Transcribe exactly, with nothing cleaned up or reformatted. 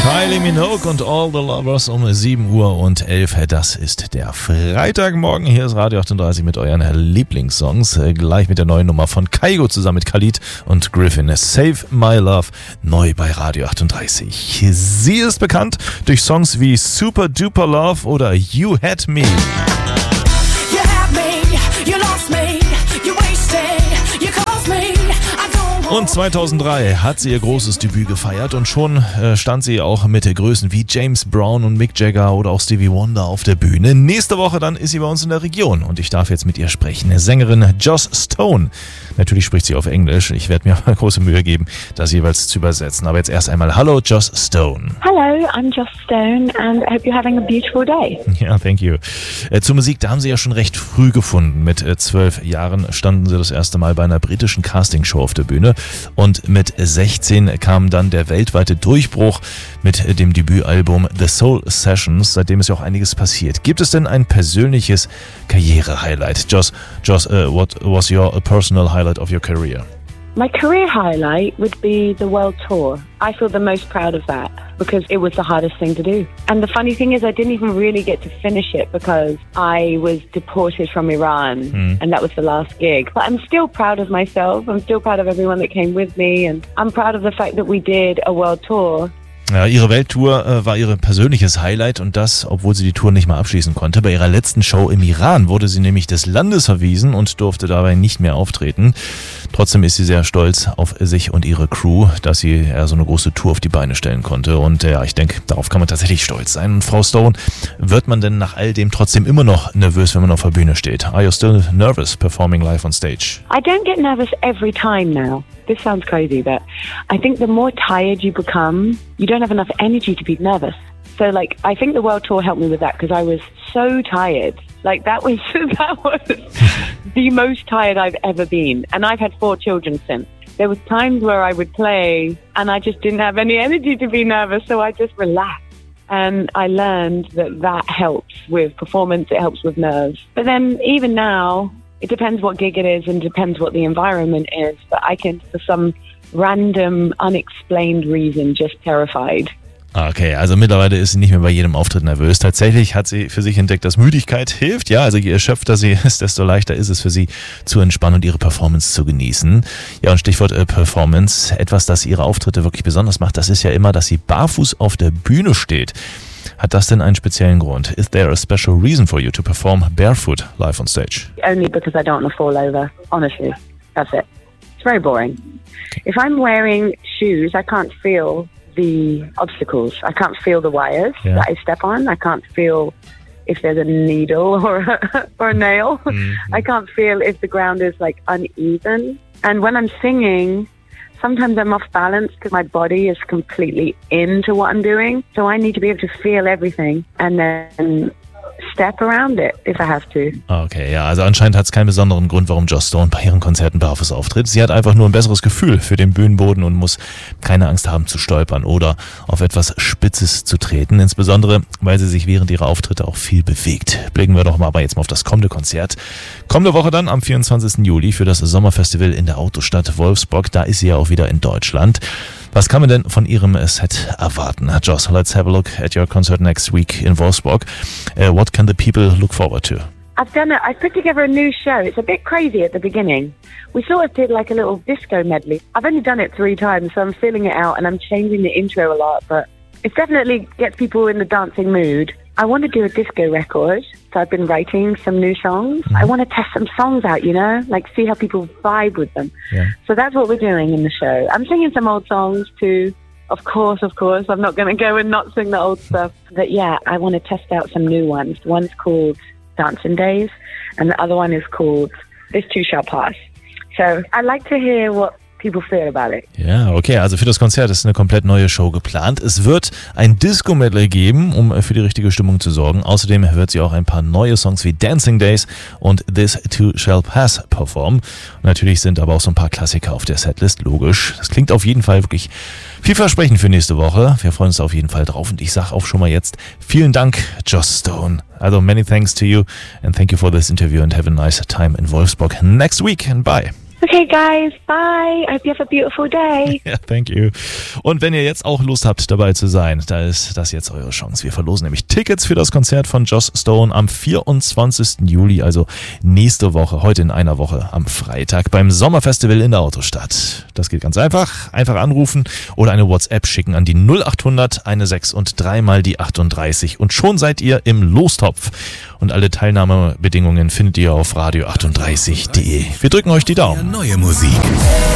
Kylie Minogue und All the Lovers um sieben Uhr und elf. Das ist der Freitagmorgen. Hier ist Radio achtunddreißig mit euren Lieblingssongs. Gleich mit der neuen Nummer von Kygo zusammen mit Khalid und Griffin. Save My Love, neu bei Radio achtunddreißig. Sie ist bekannt durch Songs wie Super Duper Love oder You Had Me. Und zweitausenddrei hat sie ihr großes Debüt gefeiert und schon äh, stand sie auch mit Größen wie James Brown und Mick Jagger oder auch Stevie Wonder auf der Bühne. Nächste Woche dann ist sie bei uns in der Region und ich darf jetzt mit ihr sprechen. Sängerin Joss Stone. Natürlich spricht sie auf Englisch. Ich werde mir mal große Mühe geben, das jeweils zu übersetzen. Aber jetzt erst einmal Hallo Joss Stone. Hello, I'm Joss Stone and I hope you're having a beautiful day. Ja, yeah, thank you. Äh, zur Musik, da haben sie ja schon recht früh gefunden. Mit äh, zwölf Jahren standen sie das erste Mal bei einer britischen Castingshow auf der Bühne. Und mit sechzehn kam dann der weltweite Durchbruch mit dem Debütalbum The Soul Sessions. Seitdem ist ja auch einiges passiert. Gibt es denn ein persönliches Karriere-Highlight? Joss, Joss, uh, what was your personal highlight of your career? My career highlight would be the world tour. I feel the most proud of that because it was the hardest thing to do. And the funny thing is I didn't even really get to finish it because I was deported from Iran mm. and that was the last gig. But I'm still proud of myself. I'm still proud of everyone that came with me and I'm proud of the fact that we did a world tour. Ja, ihre Welttour äh, war ihr persönliches Highlight und das, obwohl sie die Tour nicht mal abschließen konnte. Bei ihrer letzten Show im Iran wurde sie nämlich des Landes verwiesen und durfte dabei nicht mehr auftreten. Trotzdem ist sie sehr stolz auf sich und ihre Crew, dass sie ja, so eine große Tour auf die Beine stellen konnte. Und ja, ich denke, darauf kann man tatsächlich stolz sein. Und Frau Stone, wird man denn nach all dem trotzdem immer noch nervös, wenn man auf der Bühne steht? Are you still nervous performing live on stage? I don't get nervous every time now. This sounds crazy, but I think the more tired you become, you don't have enough energy to be nervous. So, like, I think the world tour helped me with that because I was so tired. Like, that was that was the most tired I've ever been. And I've had four children since. There was times where I would play and I just didn't have any energy to be nervous, so I just relaxed. And I learned that that helps with performance, it helps with nerves. But then, even now, it depends what gig it is and depends what the environment is. But I can, for some random, unexplained reason, just terrified. Okay, also mittlerweile ist sie nicht mehr bei jedem Auftritt nervös. Tatsächlich hat sie für sich entdeckt, dass Müdigkeit hilft. Ja, also je erschöpfter sie ist, desto leichter ist es für sie zu entspannen und ihre Performance zu genießen. Ja, und Stichwort äh, Performance. Etwas, das ihre Auftritte wirklich besonders macht, das ist ja immer, dass sie barfuß auf der Bühne steht. Hat das denn einen speziellen Grund? Is there a special reason for you to perform barefoot live on stage? Only because I don't want to fall over, honestly. That's it. It's very boring. Okay. If I'm wearing shoes, I can't feel the obstacles. I can't feel the wires yeah. that I step on. I can't feel if there's a needle or a, or a nail. Mm-hmm. I can't feel if the ground is like uneven. And when I'm singing, sometimes I'm off balance because my body is completely into what I'm doing. So I need to be able to feel everything and then step around it if I have to. Okay, ja, also anscheinend hat es keinen besonderen Grund, warum Joss Stone bei ihren Konzerten barfuß auftritt. Sie hat einfach nur ein besseres Gefühl für den Bühnenboden und muss keine Angst haben zu stolpern oder auf etwas Spitzes zu treten. Insbesondere, weil sie sich während ihrer Auftritte auch viel bewegt. Blicken wir doch mal aber jetzt mal auf das kommende Konzert. Kommende Woche dann am vierundzwanzigsten Juli für das Sommerfestival in der Autostadt Wolfsburg. Da ist sie ja auch wieder in Deutschland. Was kann man denn von ihrem Set erwarten? Joss, let's have a look at your concert next week in Wolfsburg. Uh, what can the people look forward to? I've done it. I've put together a new show. It's a bit crazy at the beginning. We sort of did like a little disco medley. I've only done it three times, so I'm feeling it out and I'm changing the intro a lot, but it definitely gets people in the dancing mood. I want to do a disco record, so I've been writing some new songs. Mm-hmm. I want to test some songs out, you know, like see how people vibe with them. Yeah. So that's what we're doing in the show. I'm singing some old songs too. Of course, of course. I'm not going to go and not sing the old stuff. But yeah, I want to test out some new ones. One's called Dancing Days, and the other one is called This Too Shall Pass. So I'd like to hear what people feel about it. Ja, okay, also für das Konzert ist eine komplett neue Show geplant. Es wird ein Disco-Medley geben, um für die richtige Stimmung zu sorgen. Außerdem wird sie auch ein paar neue Songs wie Dancing Days und This Too Shall Pass performen. Und natürlich sind aber auch so ein paar Klassiker auf der Setlist, logisch. Das klingt auf jeden Fall wirklich vielversprechend für nächste Woche. Wir freuen uns auf jeden Fall drauf und ich sage auch schon mal jetzt vielen Dank, Joss Stone. Also many thanks to you and thank you for this interview and have a nice time in Wolfsburg next week and bye. Okay, guys, bye. I hope you have a beautiful day. Ja, thank you. Und wenn ihr jetzt auch Lust habt, dabei zu sein, da ist das jetzt eure Chance. Wir verlosen nämlich Tickets für das Konzert von Joss Stone am vierundzwanzigsten Juli, also nächste Woche, heute in einer Woche, am Freitag beim Sommerfestival in der Autostadt. Das geht ganz einfach. Einfach anrufen oder eine WhatsApp schicken an die null achthundert sechzehn und dreimal die achtunddreißig. Und schon seid ihr im Lostopf. Und alle Teilnahmebedingungen findet ihr auf radio achtunddreißig punkt de. Wir drücken euch die Daumen. Neue Musik.